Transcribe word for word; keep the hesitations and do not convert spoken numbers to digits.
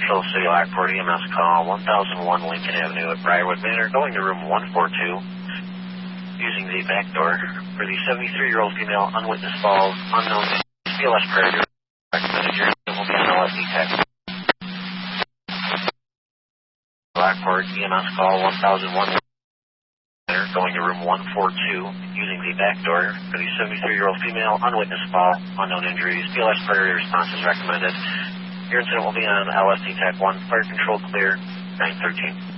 Control City Lockport, E M S call one thousand one Lincoln Avenue at Briarwood Manor, going to room one forty-two, using the back door for the seventy-three-year-old female, unwitnessed falls, unknown P L S predator, recommended your unit will be on L S D tech. Lockport, E M S call one thousand one Manor, going to room one forty-two, using the back door for the seventy-three-year-old female, unwitnessed fall, unknown injuries, P L S predator response is recommended. Your incident will be on L S D Tech one, fire control clear, nine thirteen.